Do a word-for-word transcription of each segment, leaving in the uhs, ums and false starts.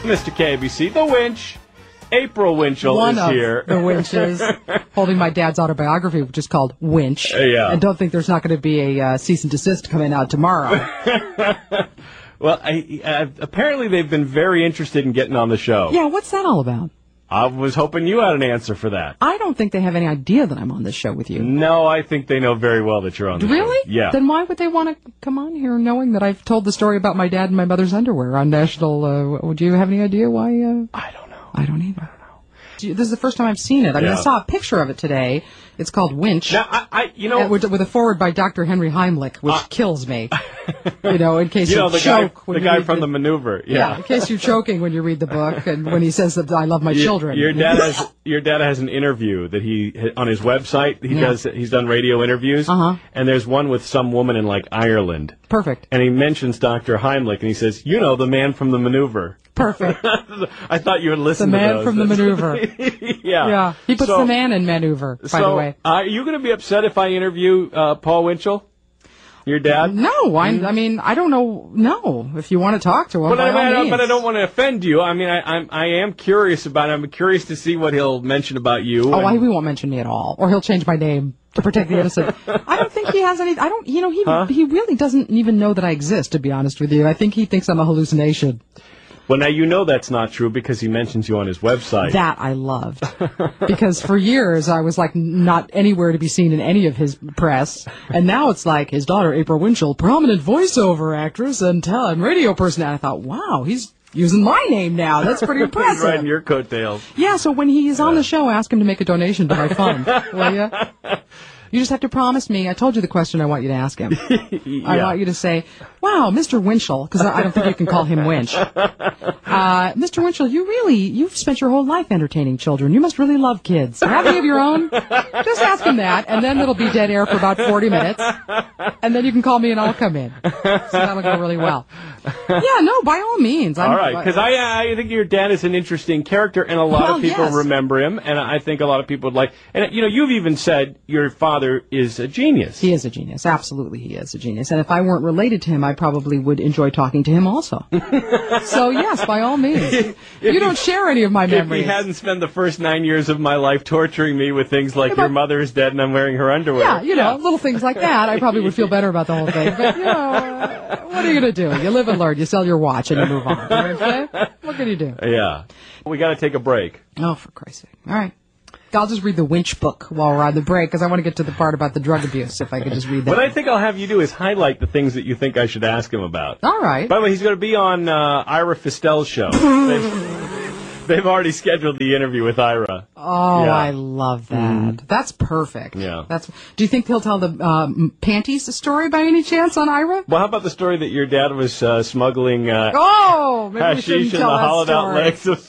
Mister K B C, the winch. April Winchell One is of here. the winches, holding my dad's autobiography, which is called Winch. Uh, yeah. And don't think there's not going to be a uh, cease and desist coming out tomorrow. Well, I, uh, apparently they've been very interested in getting on the show. Yeah, what's that all about? I was hoping you had an answer for that. I don't think they have any idea that I'm on this show with you. No, I think they know very well that you're on the Really? show. Yeah. Then why would they want to come on here knowing that I've told the story about my dad and my mother's underwear on national... Uh, do you have any idea why... Uh, I don't know. I don't either. This is the first time I've seen it. I mean, Yeah. I saw a picture of it today. It's called Winch. Now, I, I you know... Uh, with, with a foreword by Doctor Henry Heimlich, which Uh, kills me. You know, in case you you, know, the choke. guy, when the you guy read from the, maneuver. Yeah. Yeah, in case you're choking when you read the book, and when he says that I love my Your- children. Your dad has your dad has an interview that he on his website. He Yeah. does. He's done radio interviews. Uh-huh. And there's one with some woman in like Ireland. Perfect. And he mentions Doctor Heimlich, and he says, "You know, the man from the maneuver." Perfect. I thought you would listen The to man those. from the maneuver. yeah. Yeah. He puts So- the man in maneuver, by so, the way. uh, are you going to be upset if I interview uh, Paul Winchell? Your dad? No, I, I mean, I don't know. No, if you want to talk to him, But by I, all I don't- means. but I don't want to offend you. I mean, I, I'm, I am curious about it. I'm curious to see what he'll mention about you. Oh, and- I, he won't mention me at all, or he'll change my name to protect the innocent. I don't think he has any. I don't. You know, he Huh? he really doesn't even know that I exist. To be honest with you, I think he thinks I'm a hallucination. Well, now you know that's not true because he mentions you on his website. That I loved, because for years I was like not anywhere to be seen in any of his press, and now it's like his daughter April Winchell, prominent voiceover actress and, tel- and radio person. And I thought, wow, he's using my name now. That's pretty He's impressive. riding your coattails. Yeah, so when he's on the show, ask him to make a donation to my fund, will you? You just have to promise me. I told you the question I want you to ask him. I Yeah. want you to say, wow, Mister Winchell, because I I don't think you can call him Winch. Uh, Mister Winchell, you really, you've spent your whole life entertaining children. You must really love kids. Have any of your own? Just ask him that, and then it'll be dead air for about forty minutes. And then you can call me and I'll come in. So that'll go really well. Yeah, no, by all means. I'm, All right, because I, I think your dad is an interesting character, and a lot Well, of people yes. remember him, and I think a lot of people would like. And you know, you've even said your father is a genius. He is a genius. Absolutely, he is a genius. And if I weren't related to him, I probably would enjoy talking to him also. So, yes, by all means. You don't share any of my If memories. he hadn't spent the first nine years of my life torturing me with things like Yeah, but- your mother is dead and I'm wearing her underwear. Yeah, you know, little things like that. I probably would feel better about the whole thing. But, you know, uh, what are you going to do? You live and learn. You sell your watch and you move on. You know what I'm saying? What can you do? Yeah. We got to take a break. Oh, for Christ's sake. All right. I'll just read the Winch book while we're on the break, because I want to get to the part about the drug abuse, if I could just read that. What I think I'll have you do is highlight the things that you think I should ask him about. All right. By the way, he's going to be on uh, Ira Fistel's show. they've, they've already scheduled the interview with Ira. Oh, Yeah. I love that. That's perfect. Yeah. That's. Do you think he'll tell the um, panties story by any chance on Ira? Well, how about the story that your dad was uh, smuggling uh, Oh, maybe we shouldn't hashish in tell the that hollowed-out story.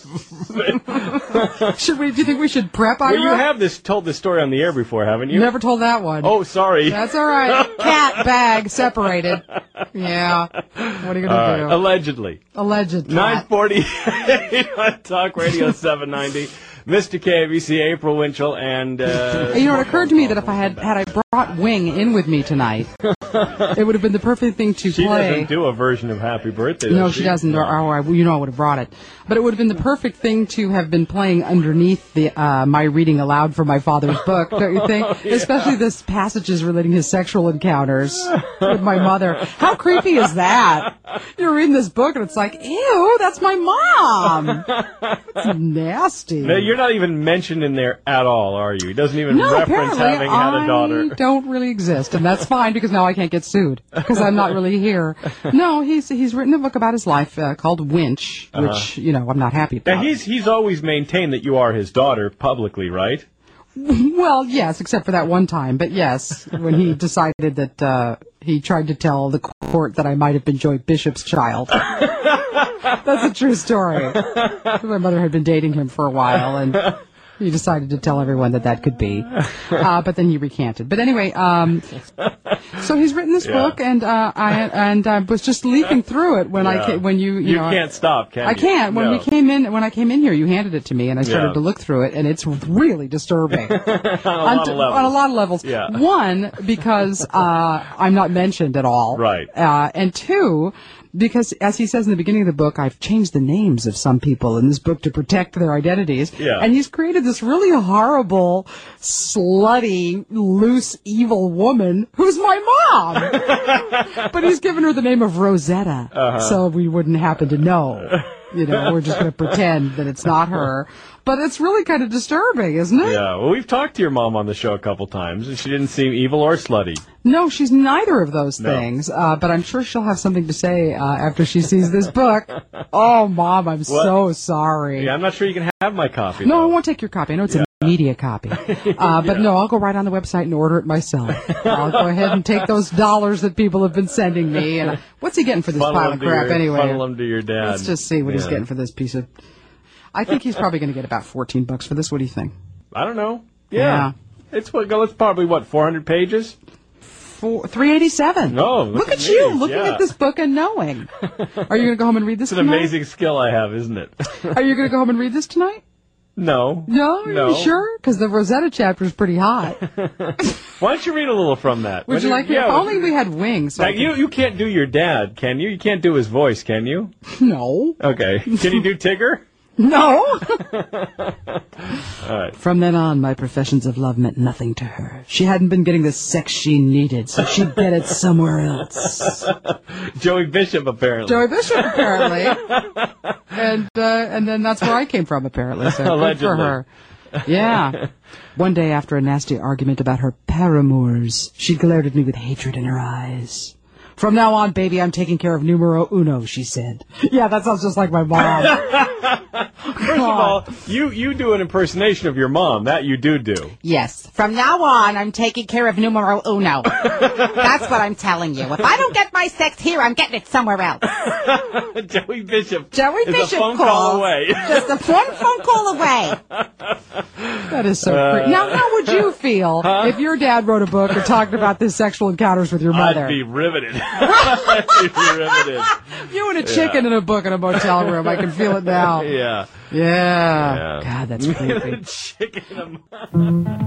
legs of... Should we? Do you think we should prep Ira? Well, you have this told this story on the air before, haven't you? You never told that one. Oh, sorry. That's all right. Cat bag separated. Yeah. What are you All gonna right. do? Allegedly. Alleged nine cat. forty on Talk Radio seven ninety. Mister K B C, April Winchell, and... Uh, You know, it occurred to me that if I had had I brought Wing in with me tonight, it would have been the perfect thing to She play. doesn't do a version of Happy Birthday, No, does she doesn't. Or, or, you know, I would have brought it. But it would have been the perfect thing to have been playing underneath the uh, my reading aloud from my father's book, don't you think? Oh, yeah. Especially this passages relating his sexual encounters with my mother. How creepy is that? You're reading this book and it's like, ew, that's my mom. That's nasty. No, you're not even mentioned in there at all, are you? He doesn't even No, reference apparently having had a daughter. I don't really exist, and that's fine because now I can't get sued because I'm not really here. No, he's he's written a book about his life uh, called Winch, which Uh-huh. you know I'm not happy about. Now, he's, he's always maintained that you are his daughter publicly, right? Well, yes, except for that one time, but yes, when he decided that uh, he tried to tell the court that I might have been Joy Bishop's child. That's a true story. My mother had been dating him for a while, and he decided to tell everyone that that could be. Uh, but then he recanted. But anyway, um, so he's written this Yeah. book, and uh, I and I was just leafing through it when I Yeah. ca- when you you, You know can't stop, can I you? can't. When No. we came in, when I came in here, you handed it to me, and I started Yeah. to look through it, and it's really disturbing on a on, lot t- of levels. on a lot of levels. Yeah. One, because uh, I'm not mentioned at all. Right. Uh, and two, because, as he says in the beginning of the book, I've changed the names of some people in this book to protect their identities. Yeah. And he's created this really horrible, slutty, loose, evil woman who's my mom. But he's given her the name of Rosetta, Uh-huh. so we wouldn't happen to know. You know, we're just going to pretend that it's not her. But it's really kind of disturbing, isn't it? Yeah, well, we've talked to your mom on the show a couple times, and she didn't seem evil or slutty. No, she's neither of those No. things. Uh, but I'm sure she'll have something to say uh, after she sees this book. Oh, Mom, I'm so sorry. Yeah, I'm not sure you can have my copy. No, though. I won't take your copy. I know it's Yeah. a media copy. Uh, but no, I'll go right on the website and order it myself. I'll go ahead and take those dollars that people have been sending me. And what's he getting for this Funnel pile them of to crap your, anyway? Funnel them to your dad. Let's just see what he's Yeah. getting for this piece of... I think he's probably going to get about fourteen bucks for this. What do you think? I don't know. Yeah. It's what? It's probably, what, four hundred pages? Four, three eighty-seven. No, look look at at me, you looking yeah. at this book and knowing. Are you going to go home and read this It's an tonight? amazing skill I have, isn't it? Are you going to go home and read this tonight? No. No, are No. you sure? Because the Rosetta chapter is pretty hot. Why don't you read a little from that? Would When you like? yeah, if only we had wings. So I Like, you, could- you can't do your dad, can you? You can't do his voice, can you? No, Okay. Can you do Tigger? no. All right. From then on, my professions of love meant nothing to her. She hadn't been getting the sex she needed, so she'd get it somewhere else. Joey Bishop, apparently. Joey Bishop, apparently, and uh, and then that's where I came from, apparently. So good for Allegedly. her. Yeah. One day, after a nasty argument about her paramours, she glared at me with hatred in her eyes. From now on, baby, I'm taking care of numero uno, she said. Yeah, that sounds just like my mom. First of all, you, you do an impersonation of your mom. That you do do. Yes. From now on, I'm taking care of numero uno. That's what I'm telling you. If I don't get my sex here, I'm getting it somewhere else. Joey Bishop Joey is Bishop a phone calls. call away. Just a one phone call away. That is so creepy. Now, how would you feel if your dad wrote a book and talked about his sexual encounters with your mother? I'd be riveted. I'd be riveted. You and a chicken in a book in a motel room. I can feel it now. Yeah. Yeah. Yeah. God, that's creepy. Chicken.